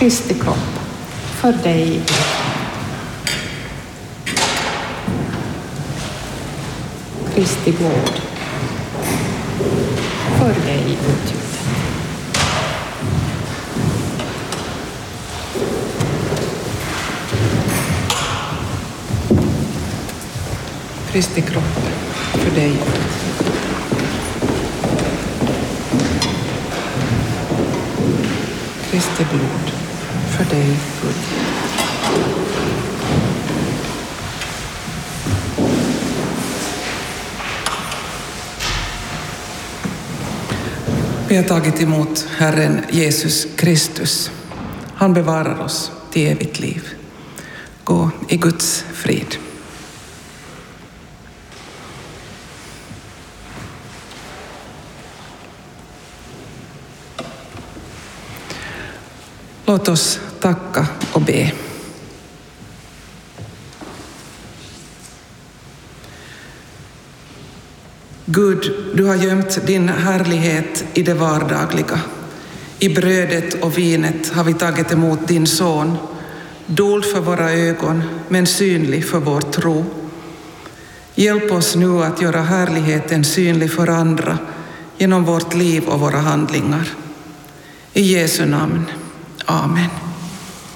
Kristi kropp för dig. Kristi blod för dig utgjutet. Kristi kropp för dig. Kristi blod för dig utgjutet. Vi har tagit emot Herren Jesus Kristus. Han bevarar oss till evigt liv. Gå i Guds frid. Låt oss tacka och be. Gud, du har gömt din härlighet i det vardagliga. I brödet och vinet har vi tagit emot din son, dold för våra ögon men synlig för vår tro. Hjälp oss nu att göra härligheten synlig för andra genom vårt liv och våra handlingar. I Jesu namn. Amen.